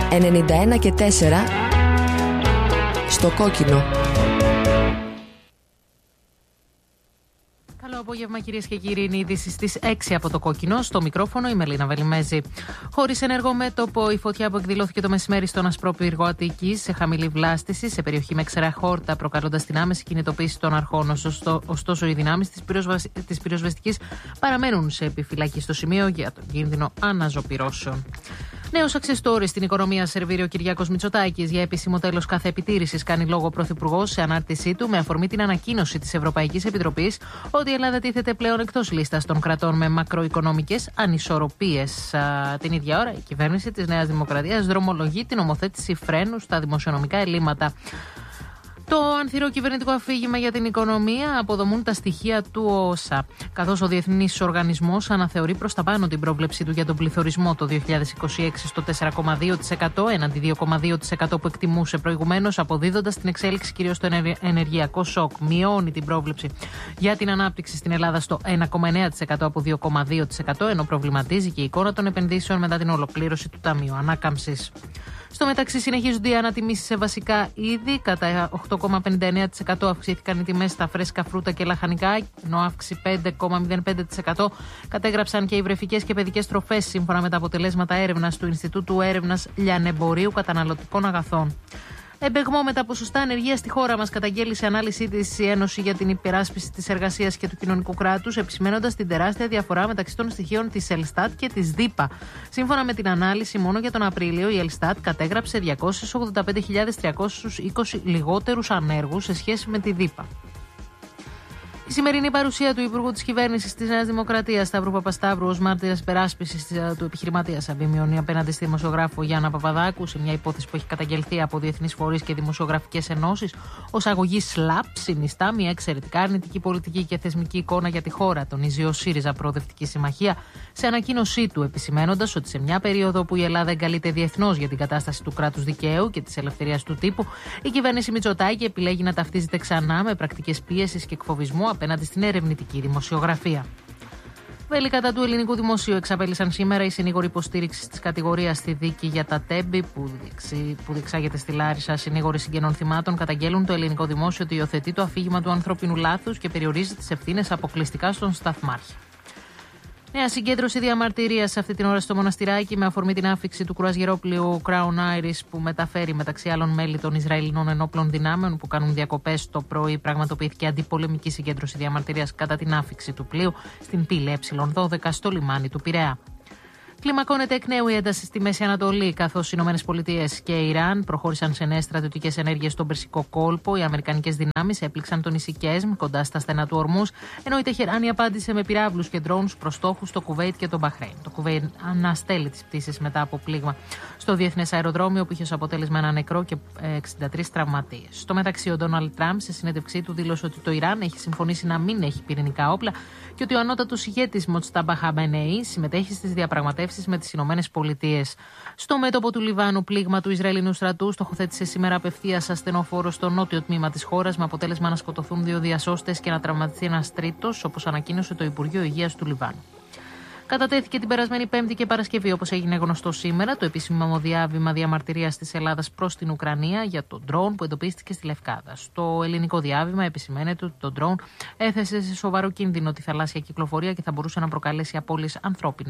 91 και 4 στο κόκκινο. Καλό απόγευμα, κυρίες και κύριοι. Είναι η είδηση στις 6 από το κόκκινο. Στο μικρόφωνο η Μελίνα Βελιμέζη. Χωρίς ενεργό μέτωπο, η φωτιά που εκδηλώθηκε το μεσημέρι στον Ασπρόπυργο Αττικής σε χαμηλή βλάστηση, σε περιοχή με ξερά χόρτα, προκαλώντας την άμεση κινητοποίηση των αρχών. Ωστόσο, οι δυνάμεις της πυροσβεστικής παραμένουν σε επιφυλακή στο σημείο για τον κίνδυνο αναζωπυρώσεων. Νέος αξεστόρης στην οικονομία σερβίρει ο Κυριάκος Μητσοτάκης. Για επίσημο τέλος κάθε επιτήρησης κάνει λόγο ο Πρωθυπουργός σε ανάρτησή του με αφορμή την ανακοίνωση της Ευρωπαϊκής Επιτροπής ότι η Ελλάδα τίθεται πλέον εκτός λίστας των κρατών με μακροοικονομικές ανισορροπίες. Την ίδια ώρα, η κυβέρνηση της Νέας Δημοκρατίας δρομολογεί την ομοθέτηση φρένου στα δημοσιονομικά ελλείμματα. Το ανθυρό κυβερνητικό αφήγημα για την οικονομία αποδομούν τα στοιχεία του ΟΟΣΑ. Καθώς ο Διεθνής Οργανισμός αναθεωρεί προς τα πάνω την πρόβλεψή του για τον πληθωρισμό το 2026 στο 4,2% έναντι 2,2% που εκτιμούσε προηγουμένως, αποδίδοντας την εξέλιξη κυρίως στο ενεργειακό σοκ. Μειώνει την πρόβλεψη για την ανάπτυξη στην Ελλάδα στο 1,9% από 2,2%, ενώ προβληματίζει και η εικόνα των επενδύσεων μετά την ολοκλήρωση του Ταμείου Ανάκαμψης. Στο μεταξύ, συνεχίζονται οι ανατιμήσεις σε βασικά είδη. Κατά 8,59% αυξήθηκαν οι τιμές στα φρέσκα φρούτα και λαχανικά, ενώ αύξηση 5,05% κατέγραψαν και οι βρεφικές και παιδικές τροφές, σύμφωνα με τα αποτελέσματα έρευνας του Ινστιτούτου Έρευνας Λιανεμπορίου Καταναλωτικών Αγαθών. Εμπεγμό με τα ποσοστά ανεργίας στη χώρα μας, καταγγέλει σε ανάλυση της η Ένωση για την Υπεράσπιση της Εργασίας και του Κοινωνικού Κράτους, επισημένοντας την τεράστια διαφορά μεταξύ των στοιχείων της Ελστάτ και της ΔΥΠΑ. Σύμφωνα με την ανάλυση, μόνο για τον Απρίλιο η Ελστάτ κατέγραψε 285.320 λιγότερους ανέργους σε σχέση με τη ΔΥΠΑ. Η σημερινή παρουσία του Υπουργού της Κυβέρνησης της Νέας Δημοκρατίας, Σταύρου Παπασταύρου, ως μάρτυρας υπεράσπισης του επιχειρηματία Σαββίμιονη απέναντι στη δημοσιογράφο Γιάννα Παπαδάκου, σε μια υπόθεση που έχει καταγγελθεί από διεθνείς φορείς και δημοσιογραφικές ενώσεις, ως αγωγή ΣΛΑΠ, συνιστά μια εξαιρετικά αρνητική πολιτική και θεσμική εικόνα για τη χώρα, τονίζει ο ΣΥΡΙΖΑ Προοδευτική Συμμαχία σε ανακοίνωσή του, επισημένοντας ότι σε μια περίοδο που η Ελλάδα εγκαλείται διεθνώς για την κατάσταση του κράτους δικαίου και της ελευθερίας του τύπου, η κυβέρνηση Μητσοτάκη επιλέγει να ταυτίζεται ξανά με πρακτικές πίεσης και εκφοβισμού απέναντι στην ερευνητική δημοσιογραφία. Βέλη κατά του ελληνικού δημοσίου εξαπέλυσαν σήμερα οι συνήγοροι υποστήριξη τη κατηγορία στη δίκη για τα τέμπη που διεξάγεται στη Λάρισα. Συνήγοροι συγγενών θυμάτων καταγγέλουν το ελληνικό δημόσιο ότι υιοθετεί το αφήγημα του ανθρώπινου λάθους και περιορίζει τις ευθύνες αποκλειστικά στον σταθμάρχη. Νέα συγκέντρωση διαμαρτυρίας αυτή την ώρα στο Μοναστηράκι με αφορμή την άφιξη του κρουαζιερόπλοιου Crown Iris που μεταφέρει μεταξύ άλλων μέλη των Ισραηλινών ενόπλων δυνάμεων που κάνουν διακοπές το πρωί. Πραγματοποιήθηκε αντιπολεμική συγκέντρωση διαμαρτυρίας κατά την άφιξη του πλοίου στην πύλη Ε12 στο λιμάνι του Πειραιά. Κλιμακώνεται εκ νέου η ένταση στη Μέση Ανατολή, καθώς οι ΗΠΑ και η Ιράν προχώρησαν σε νέες στρατιωτικές ενέργειες στον Περσικό κόλπο. Οι αμερικανικές δυνάμεις έπληξαν το νησί Κέσμ κοντά στα στενά του Ορμούς, ενώ η Τεχεράνη απάντησε με πυράβλους και ντρόουνς προς στόχους στο Κουβέιτ και το Μπαχρέιν. Το Κουβέιτ αναστέλει τις πτήσεις μετά από πλήγμα στο διεθνές αεροδρόμιο, που είχε ως αποτέλεσμα ένα νεκρό και 63 τραυματίες. Στο μεταξύ, ο Ντόναλντ Τραμπ σε συνέντευξή του δήλωσε ότι το Ιράν έχει συμφωνήσει να μην έχει πυρηνικά όπλα και ότι ο ανώτατος ηγέτης Μοτστάμπα Χαμενεή συμμετέχει στις διαπραγματεύσεις με τις Ηνωμένες Πολιτείες. Στο μέτωπο του Λιβάνου, πλήγμα του Ισραηλινού στρατού στοχοθέτησε σήμερα απευθείας ασθενοφόρο στο νότιο τμήμα της χώρας, με αποτέλεσμα να σκοτωθούν 2 διασώστες και να τραυματιστεί ένας τρίτος, όπως ανακοίνωσε το Υπουργείο Υγείας του Λιβάνου. Κατατέθηκε την περασμένη Πέμπτη και Παρασκευή, όπως έγινε γνωστό σήμερα, το επίσημο διάβημα διαμαρτυρίας της Ελλάδας προς την Ουκρανία για το ντρόουν που εντοπίστηκε στη Λευκάδα. Στο ελληνικό διάβημα επισημαίνεται ότι το ντρόουν έθεσε σε σοβαρό κίνδυνο τη θαλάσσια κυκλοφορία και θα μπορούσε να προκαλέσει απώλειες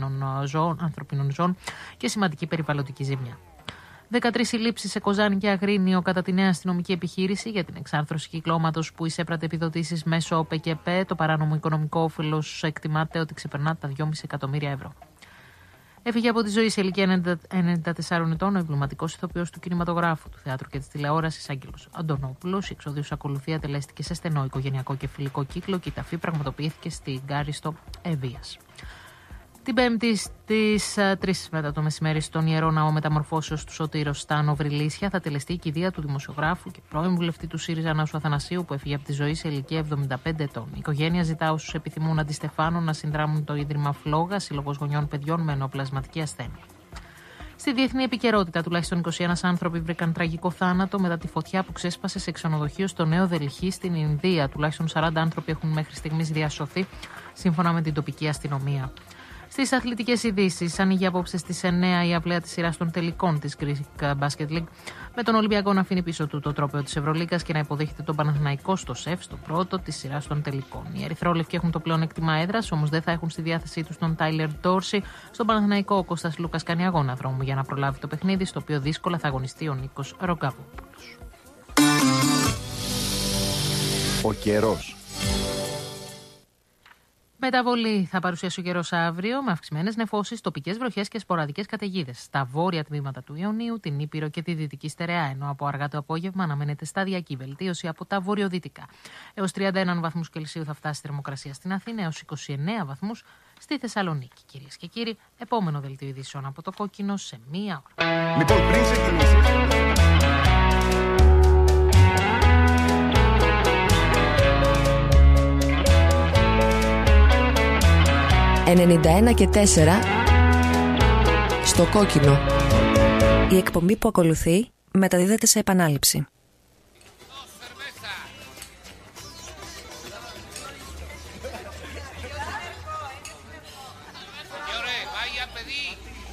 ανθρώπινων ζώων και σημαντική περιβαλλοντική ζημιά. 13 συλλήψεις σε Κοζάνη και Αγρίνιο κατά τη νέα αστυνομική επιχείρηση για την εξάρθρωση κυκλώματος που εισέπρατε επιδοτήσεις μέσω ΟΠΕΚΕΠΕ. Το παράνομο οικονομικό όφελος εκτιμάται ότι ξεπερνά τα 2,5 εκατομμύρια ευρώ. Έφυγε από τη ζωή σε ηλικία 94 ετών ο εμβληματικός ηθοποιός του κινηματογράφου, του θεάτρου και της τηλεόρασης Άγγελος Αντωνόπουλος. Η εξοδίους ακολουθία τελέστηκε σε στενό οικογενειακό και φιλικό κύκλο και η ταφή πραγματοποιήθηκε στην Κάριστο Ευβοίας. Την Πέμπτη στις 3 μετά το μεσημέρι στον Ιερό Ναό Μεταμορφώσεως του Σωτήρος στα Νοβριλίσια θα τελεστεί η κηδεία του δημοσιογράφου και πρώην βουλευτή του ΣΥΡΙΖΑ Νάσου Αθανασίου που έφυγε από τη ζωή σε ηλικία 75 ετών. Η οικογένεια ζητά όσους επιθυμούν αντιστεφάνουν να συνδράμουν το Ίδρυμα Φλόγα, σύλλογος γονιών παιδιών με ενοπλασματική ασθένεια. Στη διεθνή επικαιρότητα, τουλάχιστον 21 άνθρωποι βρήκαν τραγικό θάνατο μετά τη φωτιά που ξέσπασε σε ξενοδοχείο στο Νέο Δελχή στην Ινδία. Τουλάχιστον 40 άνθρωποι έχουν μέχρι στιγμής διασωθεί, σύμφωνα με την τοπική αστυνομία. Στις αθλητικές ειδήσεις, ανοίγει απόψε στις 9 η απλαία της σειράς των τελικών της Greek Basket League, με τον Ολυμπιακό να αφήνει πίσω του το τρόπαιο της Ευρωλίγκας και να υποδέχεται τον Παναθηναϊκό στο ΣΕΦ, στο πρώτο της σειράς των τελικών. Οι ερυθρόλευκοι έχουν το πλεονέκτημα έδρας, όμως δεν θα έχουν στη διάθεσή τους τον Τάιλερ Ντόρση. Στον Παναθηναϊκό ο Κώστας Λούκας κάνει αγώνα δρόμου για να προλάβει το παιχνίδι, στο οποίο δύσκολα θα αγωνιστεί ο Νίκος Ρογκαβόπουλος. Ο καιρός. Μεταβολή θα παρουσιάσει ο καιρός αύριο, με αυξημένες νεφώσεις, τοπικές βροχές και σποραδικές καταιγίδες στα βόρεια τμήματα του Ιωνίου, την Ήπειρο και τη Δυτική Στερεά, ενώ από αργά το απόγευμα αναμένεται σταδιακή βελτίωση από τα βορειοδυτικά. Έως 31 βαθμούς Κελσίου θα φτάσει η θερμοκρασία στην Αθήνα, έως 29 βαθμούς στη Θεσσαλονίκη. Κυρίες και κύριοι, επόμενο δελτίο ειδήσεων από το Κόκκινο σε μία ώρα. Λοιπόν, πριν ξεκινήσεις. 91 και 4 στο Κόκκινο. Η εκπομπή που ακολουθεί μεταδίδεται σε επανάληψη. Señores, vaya a pedir